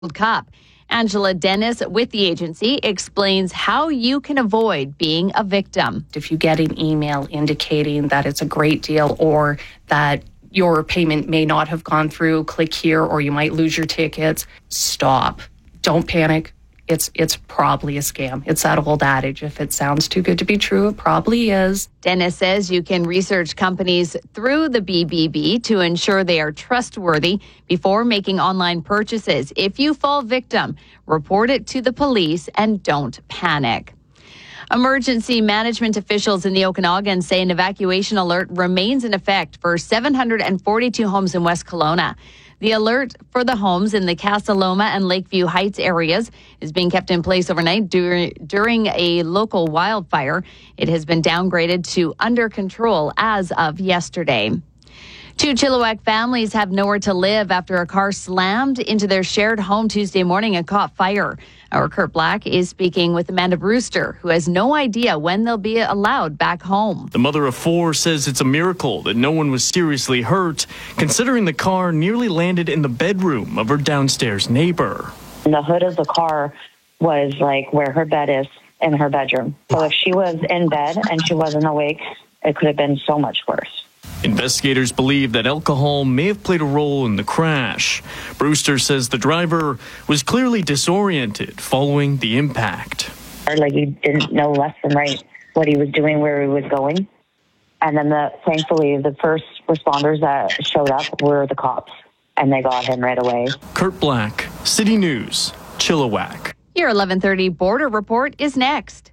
World Cup. Angela Dennis with the agency explains how you can avoid being a victim. If you get an email indicating that it's a great deal or that your payment may not have gone through, click here or you might lose your tickets, stop. Don't panic. It's probably a scam. It's that old adage, if it sounds too good to be true, it probably is. Dennis says you can research companies through the BBB to ensure they are trustworthy before making online purchases. If you fall victim, report it to the police and don't panic. Emergency management officials in the Okanagan say an evacuation alert remains in effect for 742 homes in West Kelowna. The alert for the homes in the Casa Loma and Lakeview Heights areas is being kept in place overnight during a local wildfire. It has been downgraded to under control as of yesterday. 2 Chilliwack families have nowhere to live after a car slammed into their shared home Tuesday morning and caught fire. Our Kurt Black is speaking with Amanda Brewster, who has no idea when they'll be allowed back home. The mother of 4 says it's a miracle that no one was seriously hurt, considering the car nearly landed in the bedroom of her downstairs neighbor. The hood of the car was like where her bed is in her bedroom. So if she was in bed and she wasn't awake, it could have been so much worse. Investigators believe that alcohol may have played a role in the crash. Brewster says the driver was clearly disoriented following the impact. Like he didn't know left from right what he was doing, where he was going. And then thankfully the first responders that showed up were the cops, and they got him right away. Kurt Black, City News, Chilliwack. Your 11:30 border report is next.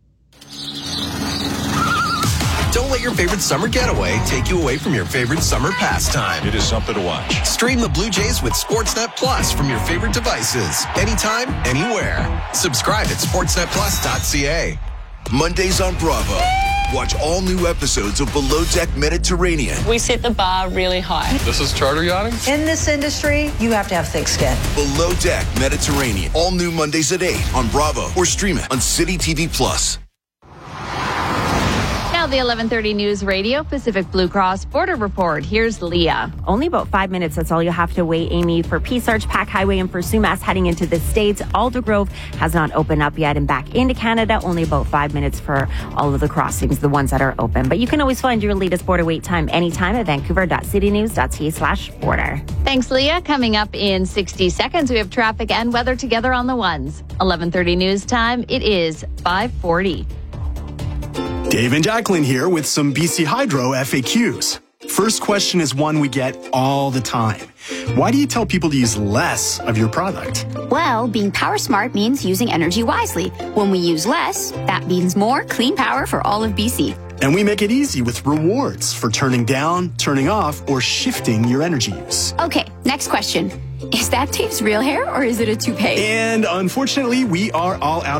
Don't let your favorite summer getaway take you away from your favorite summer pastime. It is something to watch. Stream the Blue Jays with Sportsnet Plus from your favorite devices. Anytime, anywhere. Subscribe at sportsnetplus.ca. Mondays on Bravo. Watch all new episodes of Below Deck Mediterranean. We set the bar really high. This is charter yachting? In this industry, you have to have thick skin. Below Deck Mediterranean. All new Mondays at 8 on Bravo or stream it on City TV Plus. Now the 11:30 News Radio Pacific Blue Cross Border Report. Here's Leah. Only about 5 minutes. That's all you have to wait, Amy, for Peace Arch, Pack Highway, and for Sumas heading into the States. Aldergrove has not opened up yet, and back into Canada, only about 5 minutes for all of the crossings, the ones that are open. But you can always find your latest border wait time anytime at vancouver.citynews.ca/border. Thanks, Leah. Coming up in 60 seconds, we have traffic and weather together on the ones. 11:30 news time. It is 5:40. Dave and Jacqueline here with some BC Hydro FAQs. First question is one we get all the time. Why do you tell people to use less of your product? Well, being power smart means using energy wisely. When we use less, that means more clean power for all of BC. And we make it easy with rewards for turning down, turning off, or shifting your energy use. Okay, next question. Is that Dave's real hair or is it a toupee? And unfortunately, we are all out